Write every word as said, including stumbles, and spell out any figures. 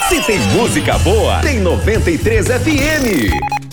Se tem música boa, tem noventa e três F M.